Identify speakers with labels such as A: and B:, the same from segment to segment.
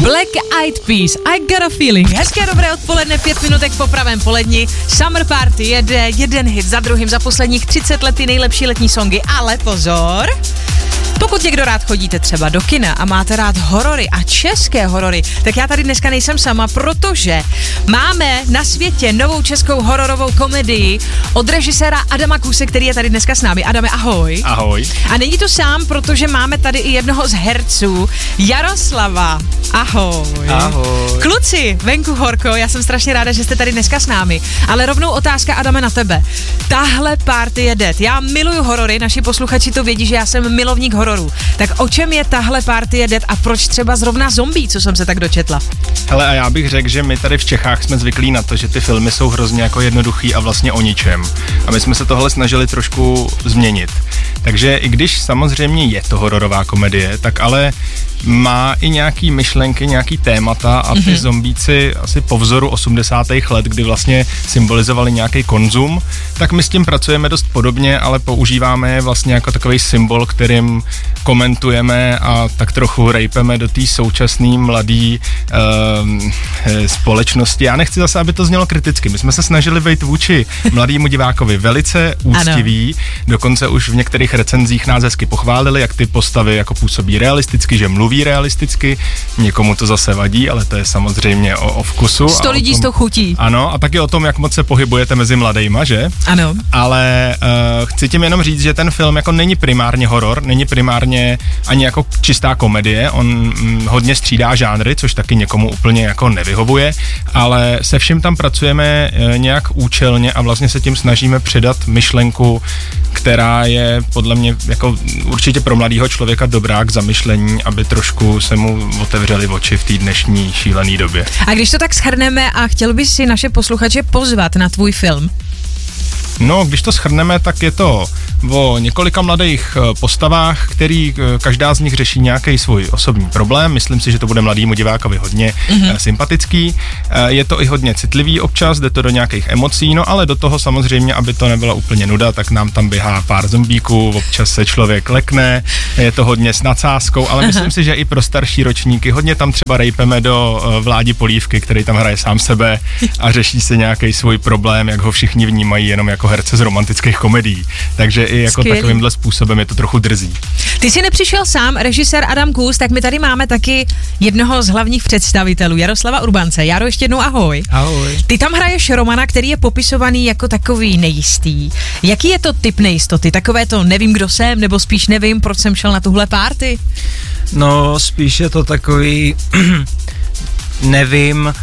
A: Black Eyed Peas, I Got a Feeling. Hezké dobré odpoledne, 5 minutek po pravém poledni. Summer Party jede jeden hit za druhým za posledních 30 let ty nejlepší letní songy, ale pozor! Pokud někdo rád chodíte třeba do kina a máte rád horory a české horory, tak já tady dneska nejsem sama, protože máme na světě novou českou hororovou komedii od režiséra Adama Kůse, který je tady dneska s námi. Adame, ahoj.
B: Ahoj.
A: A není to sám, protože máme tady i jednoho z herců, Jaroslava. Ahoj.
B: Ahoj.
A: Kluci, venku horko, já jsem strašně ráda, že jste tady dneska s námi. Ale rovnou otázka, Adame, na tebe. Tahle party je dead. Já miluju horory, naši posluchači to vědí, že já jsem milovník hororů. Tak o čem je tahle party je dead a proč třeba zrovna zombie, co jsem se tak dočetla?
B: Hele, a já bych řekl, že my tady v Čechách jsme zvyklí na to, že ty filmy jsou hrozně jako jednoduchý a vlastně o ničem. A my jsme se tohle snažili trošku změnit. Takže i když samozřejmě je to hororová komedie, tak ale má i nějaký myšlenky, nějaký témata a ty zombíci asi po vzoru 80. let, kdy vlastně symbolizovali nějaký konzum, tak my s tím pracujeme dost podobně, ale používáme je vlastně jako takový symbol, kterým komentujeme a tak trochu rejpeme do té současné mladé společnosti. Já nechci zase, aby to znělo kriticky. My jsme se snažili být vůči mladému divákovi velice úctiví, dokonce už v některých recenzích nás hezky pochválili, jak ty postavy jako působí realisticky, že mluví realisticky, někomu to zase vadí, ale to je samozřejmě o vkusu.
A: 100 lidí s tou chutí.
B: Ano, a taky o tom, jak moc se pohybujete mezi mladejma, že?
A: Ano.
B: Ale chci tím jenom říct, že ten film jako není primárně horor, není primárně ani jako čistá komedie, on hodně střídá žánry, což taky někomu úplně jako nevyhovuje, ale se vším tam pracujeme nějak účelně a vlastně se tím snažíme předat myšlenku, která je podle mě jako určitě pro mladého člověka dobrá k zamyšlení, aby trošku se mu otevřely oči v té dnešní šílené době.
A: A když to tak shrneme a chtěl bys si naše posluchače pozvat na tvůj film?
B: No, když to shrneme, tak je to o několika mladých postavách, který každá z nich řeší nějaký svůj osobní problém. Myslím si, že to bude mladýmu divákovi hodně sympatický. Je to i hodně citlivý občas, jde to do nějakých emocí, no ale do toho samozřejmě, aby to nebyla úplně nuda, tak nám tam běhá pár zombíků, občas se člověk lekne, je to hodně s nadsázkou, ale myslím si, že i pro starší ročníky hodně tam třeba rejpeme do Vládi Polívky, který tam hraje sám sebe a řeší se nějaký svůj problém, jak ho všichni vnímají jenom jako herce z romantických komedií. Takže i jako
A: skvělý.
B: Takovýmhle způsobem je to trochu drzí.
A: Ty jsi nepřišel sám, režisér Adam Kůs, tak my tady máme taky jednoho z hlavních představitelů, Jaroslava Urbance. Jaro, ještě jednou ahoj.
C: Ahoj.
A: Ty tam hraješ Romana, který je popisovaný jako takový nejistý. Jaký je to typ nejistoty? Takové to nevím, kdo jsem, nebo spíš nevím, proč jsem šel na tuhle party?
C: No, spíš je to takový nevím,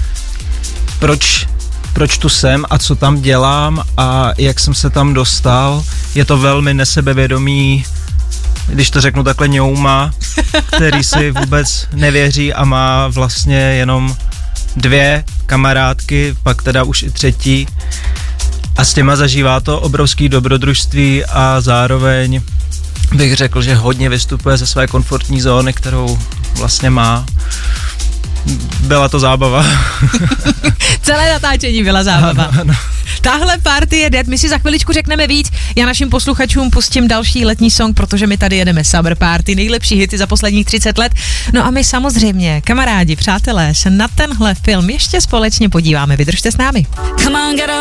C: proč tu jsem a co tam dělám a jak jsem se tam dostal. Je to velmi nesebevědomý, když to řeknu takhle, ňouma, který si vůbec nevěří a má vlastně jenom 2 kamarádky, pak teda už i 3. A s těma zažívá to obrovský dobrodružství a zároveň bych řekl, že hodně vystupuje ze své komfortní zóny, kterou vlastně má. Byla to zábava.
A: Celé natáčení byla zábava.
C: Ano.
A: Tahle party je dead, my si za chviličku řekneme víc. Já našim posluchačům pustím další letní song, protože my tady jedeme Summer Party, nejlepší hity za posledních 30 let. No a my samozřejmě, kamarádi, přátelé, se na tenhle film ještě společně podíváme. Vydržte s námi.